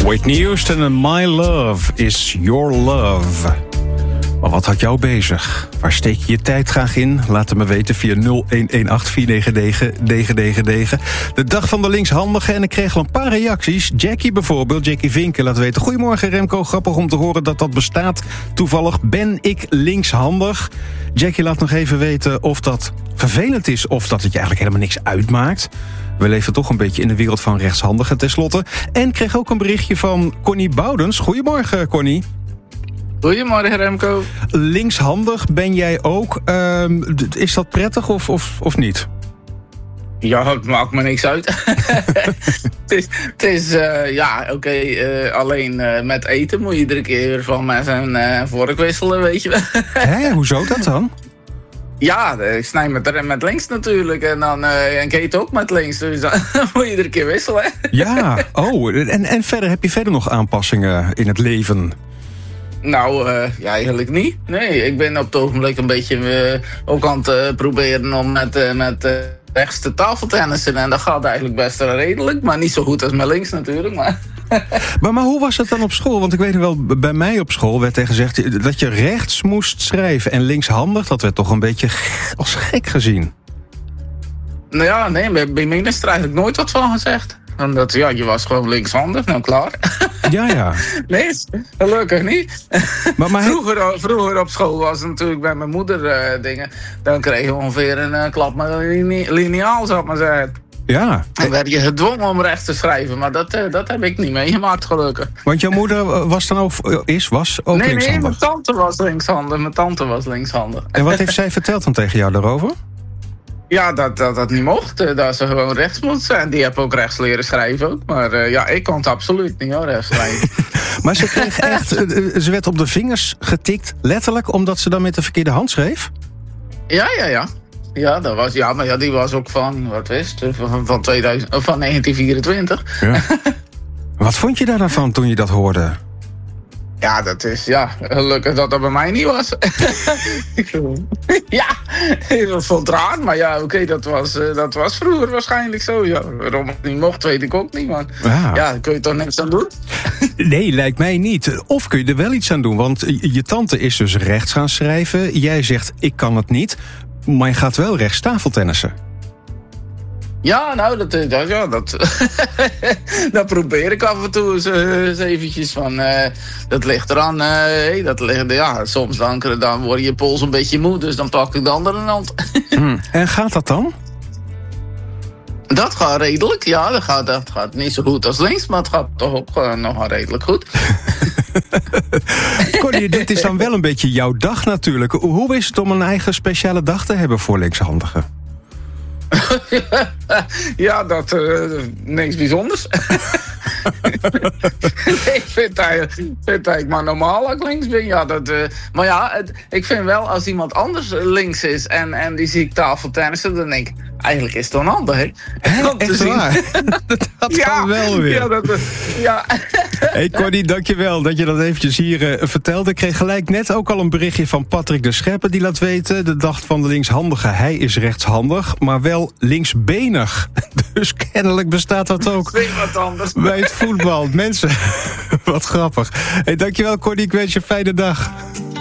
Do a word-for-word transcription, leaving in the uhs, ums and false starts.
Whitney Houston en My Love is Your Love. Maar wat houdt jou bezig? Waar steek je je tijd graag in? Laat het me weten via nul een een acht vier negen negen negen negen negen. De dag van de linkshandige en ik kreeg al een paar reacties. Jackie bijvoorbeeld, Jackie Vinken laat weten... Goedemorgen Remco, grappig om te horen dat dat bestaat. Toevallig ben ik linkshandig. Jackie laat nog even weten of dat vervelend is... of dat het je eigenlijk helemaal niks uitmaakt. We leven toch een beetje in de wereld van rechtshandigen tenslotte. En kreeg ook een berichtje van Connie Boudens. Goedemorgen Connie. Goedemorgen Remco. Linkshandig ben jij ook. Uh, is dat prettig of, of, of niet? Ja, het maakt me niks uit. het is, het is uh, ja, oké, okay, uh, alleen uh, met eten moet je iedere keer van mes en uh, vork wisselen, weet je wel. Hé, hoezo dat dan? Ja, ik snij met, met links natuurlijk en dan uh, en ik eet ook met links, dus dan moet je iedere keer wisselen. Ja, oh, en, en verder heb je verder nog aanpassingen in het leven? Nou, uh, ja, eigenlijk niet. Nee, ik ben op het ogenblik een beetje uh, ook aan het uh, proberen om met, uh, met uh, rechts te tafeltennissen. En dat gaat eigenlijk best wel redelijk, maar niet zo goed als met links natuurlijk. Maar... maar, maar hoe was het dan op school? Want ik weet nog wel, bij mij op school werd tegen gezegd dat je rechts moest schrijven. En linkshandig, dat werd toch een beetje als gek gezien. Nou ja, nee, bij, bij mij is er eigenlijk nooit wat van gezegd. Omdat, ja, je was gewoon linkshandig, nou klaar. Ja, ja. Nee, gelukkig niet. Maar, maar vroeger, vroeger op school was het natuurlijk bij mijn moeder uh, dingen. Dan kreeg je ongeveer een uh, klap met een line- liniaal, zou ik maar zeggen. Ja. En werd je gedwongen om rechts te schrijven. Maar dat, uh, dat heb ik niet meegemaakt, gelukkig. Want jouw moeder was dan ook, is, was ook nee, linkshandig? Nee, mijn tante was linkshandig. Mijn tante was linkshandig. En wat heeft zij verteld dan tegen jou daarover? Ja, dat, dat dat niet mocht. Dat ze gewoon rechts moest zijn. Die heb ook rechts leren schrijven ook. Maar uh, ja, ik kon het absoluut niet hoor, rechts schrijven. Maar ze kreeg echt... Ze werd op de vingers getikt, letterlijk, omdat ze dan met de verkeerde hand schreef? Ja, ja, ja. Ja, dat was, ja, maar ja, die was ook van, wat is het, van, van, tweeduizend, van negentien vierentwintig. Ja. Wat vond je daar dan van toen je dat hoorde? Ja, dat is, ja, gelukkig dat dat bij mij niet was. Ja, dat vond het raar, maar ja, oké, okay, dat, was, uh, dat was vroeger waarschijnlijk zo. Ja, waarom het niet mocht, weet ik ook niet, maar ja, ja daar kun je toch niks aan doen? Nee, lijkt mij niet. Of kun je er wel iets aan doen, want je tante is dus rechts gaan schrijven. Jij zegt, ik kan het niet, maar je gaat wel rechts tafeltennissen. Ja, nou, dat, dat, ja, dat, dat probeer ik af en toe eens, eens eventjes van, uh, dat ligt eraan, uh, hey, dat ligt, ja, soms dan, dan word je pols een beetje moe, dus dan pak ik de andere hand. hmm. En gaat dat dan? Dat gaat redelijk, ja, dat gaat, dat gaat niet zo goed als links, maar het gaat toch ook uh, nog redelijk goed. Connie, dit is dan wel een beetje jouw dag natuurlijk. Hoe is het om een eigen speciale dag te hebben voor linkshandigen? Ja, dat uh, niks bijzonders. Nee, ik vind het eigenlijk, vind het eigenlijk maar normaal als ik links ben. Ja, dat, uh, maar ja, het, ik vind wel als iemand anders links is en, en die zie ik tafeltennissen, dan denk ik, eigenlijk is het dan handig, hè? Hè? Echt waar? Dat ja, kan wel weer. Ja, dat, ja. Hey Connie, dankjewel dat je dat eventjes hier uh, vertelde. Ik kreeg gelijk net ook al een berichtje van Patrick de Schepper, die laat weten, de dag van de linkshandige, hij is rechtshandig, maar wel linksbenig. Dus kennelijk bestaat dat ook wat anders. Bij het voetbal. Mensen, wat grappig. Hey, dankjewel Connie, ik wens je een fijne dag.